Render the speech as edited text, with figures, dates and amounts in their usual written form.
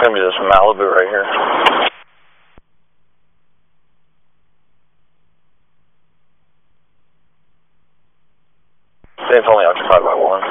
gonna be this Malibu right here. They've only occupied by one.